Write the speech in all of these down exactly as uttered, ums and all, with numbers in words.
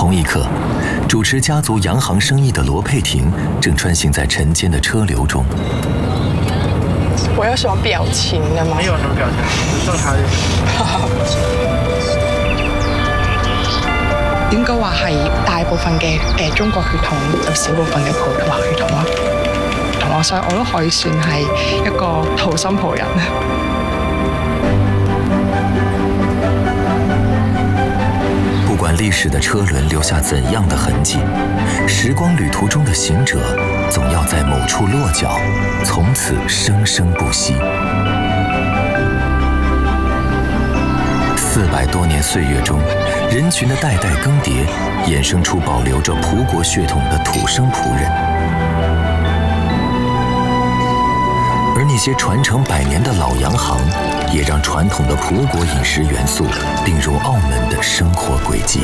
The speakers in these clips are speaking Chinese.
同一刻，主持家族洋行生意的罗佩婷正穿行在晨间的車流中。 我有什麼表情的嗎？ 沒有什麼表情，只剩他。 應該話係大部分嘅誒中國血統，有少部分嘅葡萄牙血統咯。同我所以我都可以算係一個土生葡人。 不管历史的车轮留下怎样的痕迹，时光旅途中的行者总要在某处落脚，从此生生不息。四百多年岁月中，人群的代代更迭，衍生出保留着葡国血统的土生葡人。而那些传承百年的老洋行，也让传统的葡国饮食元素并入澳门的生活轨迹。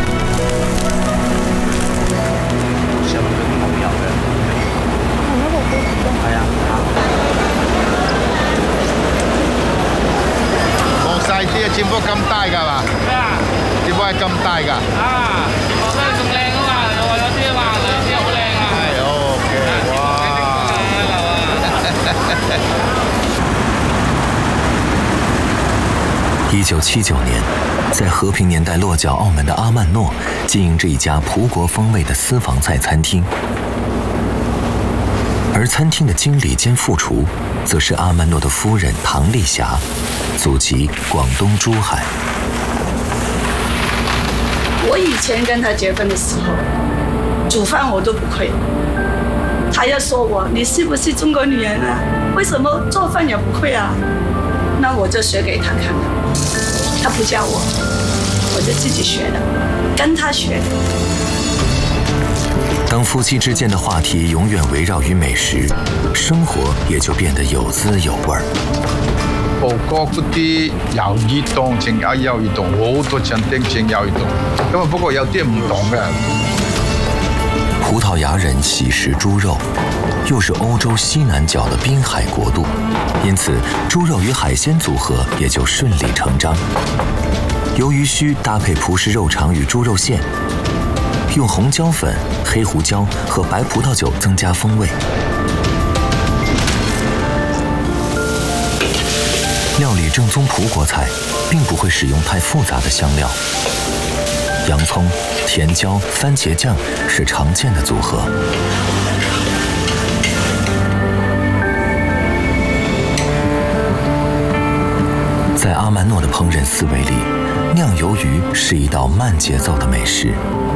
望晒啲啊！占卜咁大㗎嘛？咩啊？占卜係咁大㗎？啊！我覺得仲靚啊嘛！我有啲話兩啲好靚啊！係 OK， 哇！ 一九七九年，在和平年代落脚澳门的阿曼诺经营着一家葡国风味的私房菜餐厅，而餐厅的经理兼副厨，则是阿曼诺的夫人唐丽霞，祖籍广东珠海。 我以前跟他结婚的时候，煮饭我都不会，他要说我你是不是中国女人啊？为什么做饭也不会啊？那我就学给他看了。他不教我，我就自己学的，跟他学的。 当夫妻之间的话题永远围绕于美食，生活也就变得有滋有味儿。 葡國嗰啲魷魚檔，淨有魷魚檔，好多餐廳淨魷魚檔。咁啊，不過有啲唔同嘅。 葡萄牙人喜食豬肉，又是歐洲西南角的濱海國度，因此豬肉與海鮮組合也就順理成章。魷魚須搭配葡式肉腸與豬肉餡，用紅椒粉、黑胡椒和白葡萄酒增加風味。料理正宗葡國菜，並不會使用太複雜的香料。洋蔥、甜椒、番茄醬是常見的組合。在阿曼諾的烹飪思維裡，釀魷魚是一道慢節奏的美食。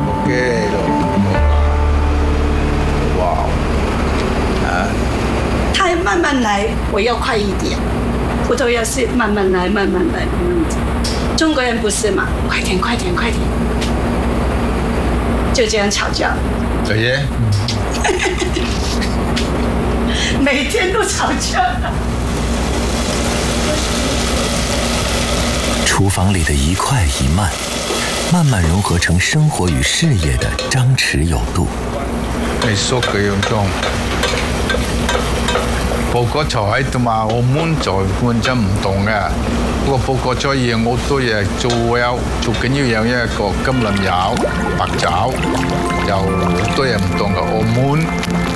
哇！啊！ 他慢慢來，我要快一點。葡萄牙是慢慢來，慢慢來，慢慢來。中國人不是嘛？快點，快點，快點。就這樣吵架。 對耶。 每天都吵架。 廚房裡的一快一慢，慢慢融合成生活與事業的張弛有度。 係熟嘅樣種。葡國菜同埋澳門菜本身唔同嘅，不過葡國菜嘢好多嘢做有，最緊要有一個金鱗油、白酒，有好多嘢唔同嘅澳門。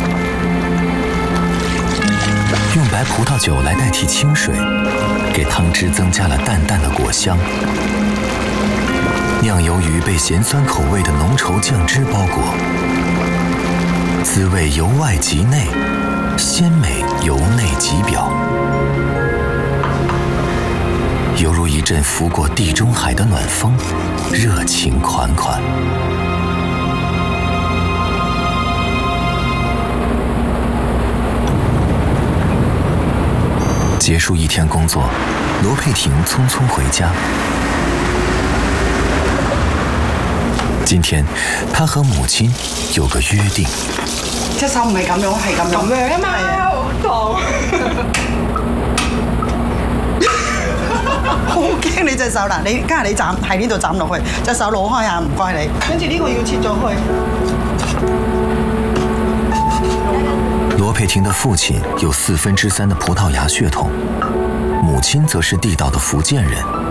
用白葡萄酒來代替清水，給湯汁增加了淡淡的果香。釀魷魚被鹹酸口味的濃稠醬汁包裹，滋味由外及內，鮮美由內及表，猶如一陣拂過地中海的暖風，熱情款款。結束一天工作，羅佩婷匆匆回家。今天，她和母親有個約定。 隻手唔係咁樣，係咁樣。咁樣啊嘛，好痛。好驚你隻手嗱，你家下你斬喺呢度斬落去，隻手攞開啊，唔該你。跟住呢個要切咗去。 羅佩婷的父親有四分之三的葡萄牙血統，母親則是地道的福建人。